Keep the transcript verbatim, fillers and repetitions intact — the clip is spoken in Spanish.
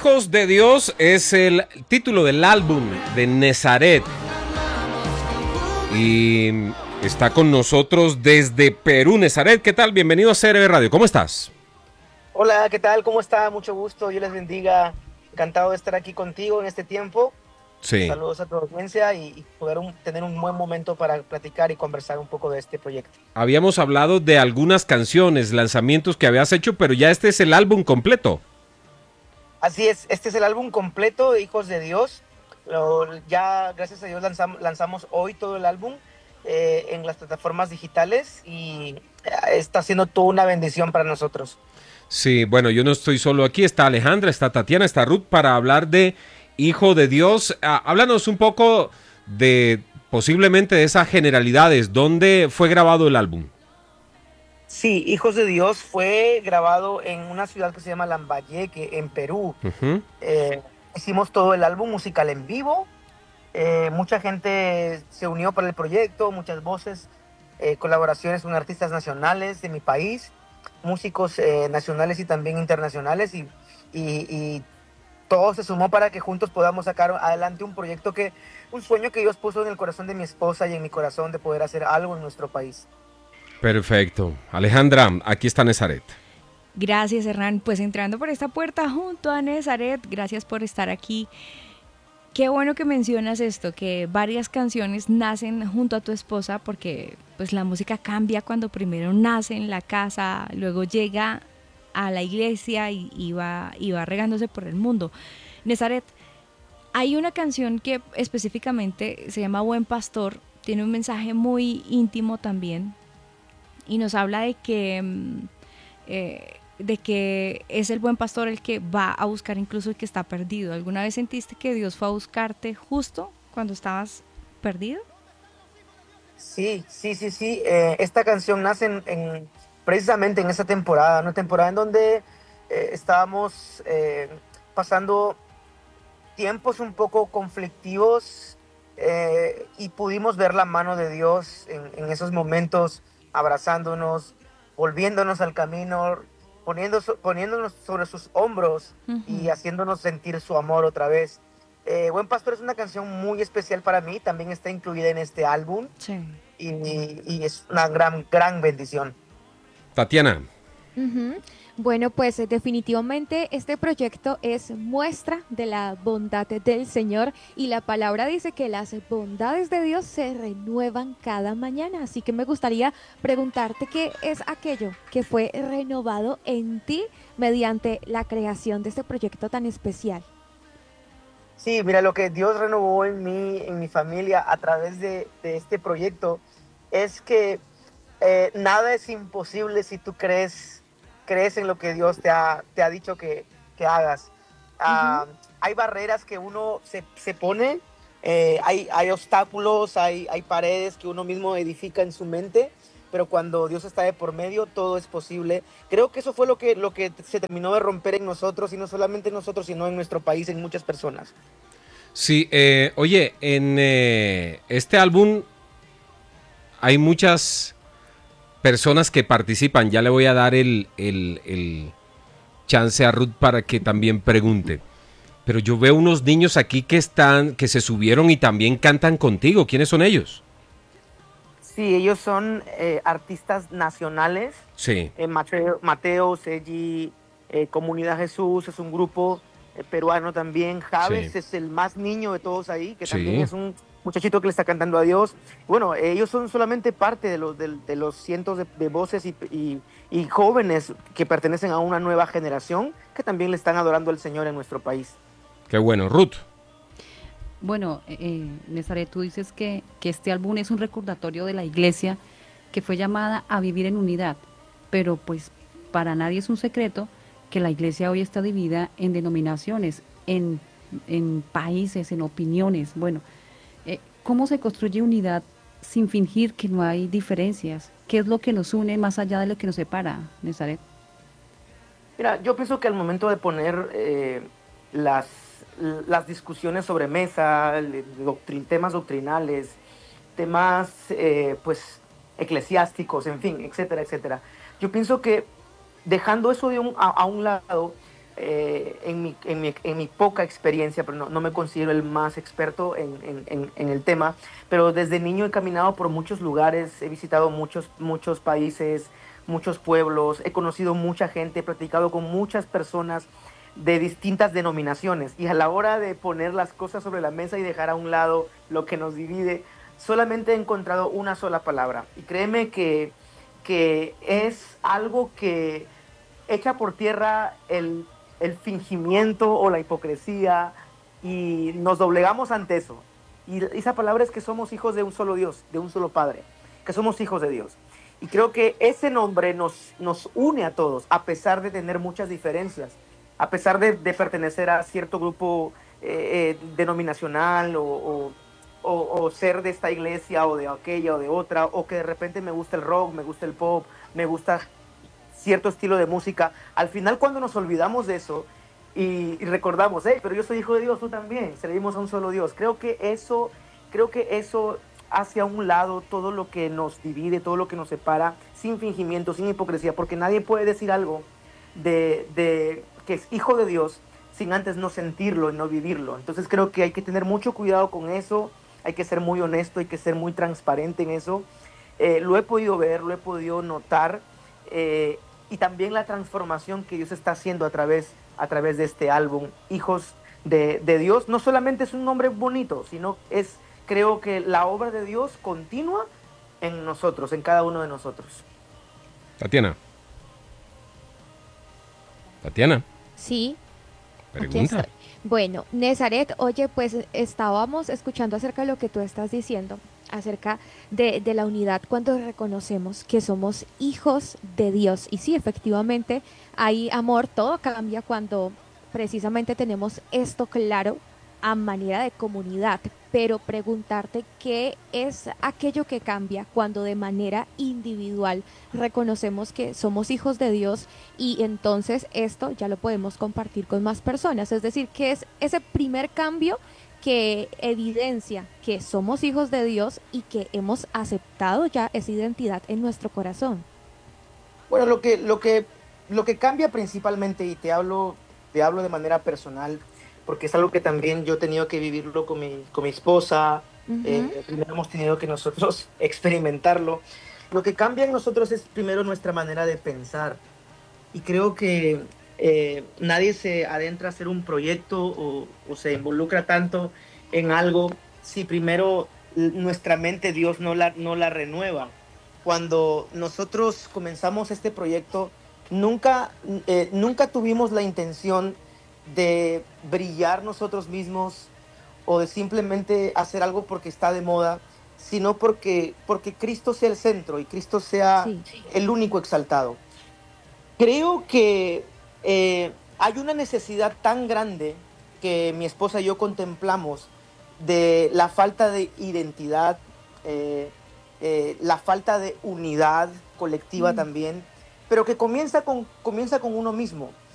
Hijos de Dios es el título del álbum de Nezaret. Y está con nosotros desde Perú, Nezaret. ¿Qué tal? Bienvenido a C R B Radio. ¿Cómo estás? Hola, ¿qué tal? ¿Cómo está? Mucho gusto. Dios les bendiga. Encantado de estar aquí contigo en este tiempo. Sí. Saludos a tu audiencia y, y poder un- tener un buen momento para platicar y conversar un poco de este proyecto. Habíamos hablado de algunas canciones, lanzamientos que habías hecho, pero ya este es el álbum completo. Así es, este es el álbum completo de Hijos de Dios. Lo- ya, gracias a Dios, lanzam- lanzamos hoy todo el álbum eh, en las plataformas digitales y eh, está siendo toda una bendición para nosotros. Sí, bueno, yo no estoy solo aquí. Está Alejandra, está Tatiana, está Ruth para hablar de Hijo de Dios. Ah, háblanos un poco de posiblemente de esas generalidades. ¿Dónde fue grabado el álbum? Sí, Hijos de Dios fue grabado en una ciudad que se llama Lambayeque, en Perú. Ujú. Eh, Hicimos todo el álbum musical en vivo. Eh, mucha gente se unió para el proyecto, muchas voces, eh, colaboraciones con artistas nacionales de mi país, músicos eh, nacionales y también internacionales, y, y, y todo se sumó para que juntos podamos sacar adelante un proyecto que, un sueño que Dios puso en el corazón de mi esposa y en mi corazón de poder hacer algo en nuestro país. Perfecto. Alejandra, aquí está Nezaret. Gracias, Hernán. Pues entrando por esta puerta junto a Nezaret, gracias por estar aquí. Qué bueno que mencionas esto, que varias canciones nacen junto a tu esposa, porque pues la música cambia cuando primero nace en la casa, luego llega a la iglesia y, y va, y va regándose por el mundo. Nezaret, hay una canción que específicamente se llama Buen Pastor, tiene un mensaje muy íntimo también y nos habla de que, mm, eh, de que es el buen pastor el que va a buscar incluso el que está perdido. ¿Alguna vez sentiste que Dios fue a buscarte justo cuando estabas perdido? Sí, sí, sí, sí. Eh, esta canción nace en, en- precisamente en esa temporada, una temporada en donde eh, estábamos eh, pasando tiempos un poco conflictivos, eh, y pudimos ver la mano de Dios en, en esos momentos, abrazándonos, volviéndonos al camino, poniendo, so- poniéndonos sobre sus hombros y Ujú. haciéndonos sentir su amor otra vez. Eh, Buen Pastor es una canción muy especial para mí, también está incluida en este álbum Sí. y, y es una gran, gran bendición. Tatiana. Ujú. Bueno, pues eh, definitivamente este proyecto es muestra de la bondad del Señor y la palabra dice que las bondades de Dios se renuevan cada mañana. Así que me gustaría preguntarte qué es aquello que fue renovado en ti mediante la creación de este proyecto tan especial. Sí, mira, lo que Dios renovó en mí, en mi familia, a través de, de este proyecto, es que eh, nada es imposible si tú crees, crees en lo que Dios te ha, te ha dicho que, que hagas. Ujú. Ah, hay barreras que uno se, se pone, eh, hay, hay obstáculos, hay, hay paredes que uno mismo edifica en su mente, pero cuando Dios está de por medio, todo es posible. Creo que eso fue lo que, lo que se terminó de romper en nosotros, y no solamente en nosotros, sino en nuestro país, en muchas personas. Sí, eh, oye, en eh, este álbum hay muchas personas que participan. Ya le voy a dar el, el, el chance a Ruth para que también pregunte. Pero yo veo unos niños aquí que están, que se subieron y también cantan contigo. ¿Quiénes son ellos? Sí, ellos son eh, artistas nacionales. Sí, Eh, Mateo, Mateo, Seji, eh, Comunidad Jesús es un grupo eh, peruano también. sí, Javes es el más niño de todos ahí, que también sí. es un muchachito que le está cantando a Dios. Bueno, eh, ellos son solamente parte de los, de, de los cientos de, de voces y, y- y jóvenes que pertenecen a una nueva generación que también le están adorando al Señor en nuestro país. Qué bueno. Ruth. Bueno, eh, eh, Nezaret, tú dices que, que este álbum es un recordatorio de la iglesia que fue llamada a vivir en unidad, pero pues para nadie es un secreto que la iglesia hoy está dividida en denominaciones, en, en países, en opiniones. Bueno, eh, ¿cómo se construye unidad sin fingir que no hay diferencias? ¿Qué es lo que nos une más allá de lo que nos separa, Nezaret? Mira, yo pienso que al momento de poner eh, las, las discusiones sobre mesa, le- doctrin- temas doctrinales, temas eh, pues eclesiásticos, en fin, etcétera, etcétera, yo pienso que dejando eso de un- a, a un lado, eh, en, mi, en, mi, en mi poca experiencia, pero no, no me considero el más experto en, en, en, en el tema, pero desde niño he caminado por muchos lugares, he visitado muchos, muchos países, muchos pueblos, he conocido mucha gente, he platicado con muchas personas de distintas denominaciones, y a la hora de poner las cosas sobre la mesa y dejar a un lado lo que nos divide, solamente he encontrado una sola palabra, y créeme que, que es algo que echa por tierra el, el fingimiento o la hipocresía, y nos doblegamos ante eso. Y esa palabra es que somos hijos de un solo Dios, de un solo Padre, que somos hijos de Dios. Y creo que ese nombre nos, nos une a todos, a pesar de tener muchas diferencias, a pesar de, de pertenecer a cierto grupo eh, eh, denominacional, o, o, o, o ser de esta iglesia o de aquella o de otra, o que de repente me gusta el rock, me gusta el pop, me gusta cierto estilo de música. Al final, cuando nos olvidamos de eso y, y recordamos, hey, pero yo soy hijo de Dios, tú también, servimos a un solo Dios, creo que eso, creo que eso hace a un lado todo lo que nos divide, todo lo que nos separa, sin fingimiento, sin hipocresía, porque nadie puede decir algo de, de que es hijo de Dios sin antes no sentirlo y no vivirlo. Entonces creo que hay que tener mucho cuidado con eso, hay que ser muy honesto, hay que ser muy transparente en eso. Eh, lo he podido ver, lo he podido notar, eh, y también la transformación que Dios está haciendo a través, a través de este álbum, Hijos de, de Dios. No solamente es un nombre bonito, sino es, creo que la obra de Dios continúa en nosotros, en cada uno de nosotros. Tatiana. Tatiana. Sí, aquí Pregunta. estoy. Bueno, Nezaret, oye, pues estábamos escuchando acerca de lo que tú estás diciendo, acerca de, de la unidad cuando reconocemos que somos hijos de Dios. Y sí, efectivamente, hay amor, todo cambia cuando precisamente tenemos esto claro a manera de comunidad, pero preguntarte qué es aquello que cambia cuando de manera individual reconocemos que somos hijos de Dios, y entonces esto ya lo podemos compartir con más personas. Es decir, que es ese primer cambio que evidencia que somos hijos de Dios y que hemos aceptado ya esa identidad en nuestro corazón. Bueno, lo que, lo que, lo que cambia principalmente, y te hablo, te hablo de manera personal, porque es algo que también yo he tenido que vivirlo con mi, con mi esposa, Ujú. eh, primero hemos tenido que nosotros experimentarlo. Lo que cambia en nosotros es primero nuestra manera de pensar, y creo que eh, nadie se adentra a hacer un proyecto, o, o se involucra tanto en algo si primero l- nuestra mente Dios no la, no la renueva. Cuando nosotros comenzamos este proyecto, nunca, eh, nunca tuvimos la intención de brillar nosotros mismos, o de simplemente hacer algo porque está de moda, sino porque, porque Cristo sea el centro y Cristo sea Sí. el único exaltado. Creo que eh, hay una necesidad tan grande que mi esposa y yo contemplamos, de la falta de identidad, eh, eh, la falta de unidad colectiva Mm. también, pero que comienza con, comienza con uno mismo.